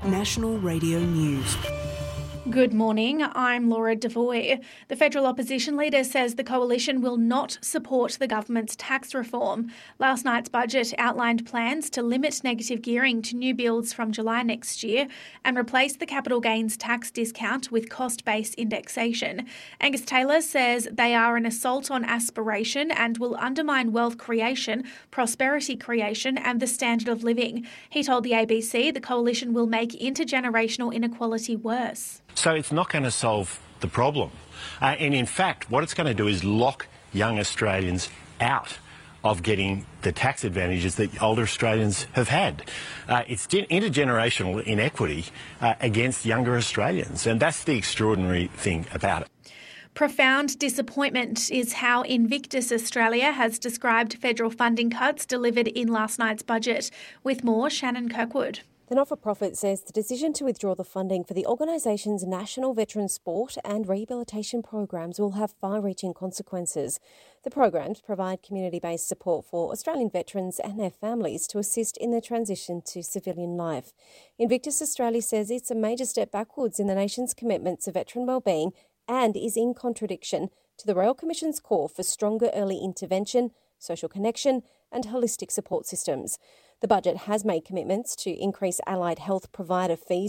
National Radio News. Good morning, I'm Laura Devoy. The federal opposition leader says the coalition will not support the government's tax reform. Last night's budget outlined plans to limit negative gearing to new builds from July next year and replace the capital gains tax discount with cost-based indexation. Angus Taylor says they are an assault on aspiration and will undermine wealth creation, prosperity creation and the standard of living. He told the ABC the coalition will make intergenerational inequality worse. So it's not going to solve the problem. And in fact, what it's going to do is lock young Australians out of getting the tax advantages that older Australians have had. It's intergenerational inequity against younger Australians, and that's the extraordinary thing about it. Profound disappointment is how Invictus Australia has described federal funding cuts delivered in last night's budget. With more, Shannon Kirkwood. The not-for-profit says the decision to withdraw the funding for the organisation's national veteran sport and rehabilitation programs will have far-reaching consequences. The programs provide community-based support for Australian veterans and their families to assist in their transition to civilian life. Invictus Australia says it's a major step backwards in the nation's commitment to veteran wellbeing and is in contradiction to the Royal Commission's call for stronger early intervention, social connection and holistic support systems. The budget has made commitments to increase allied health provider fees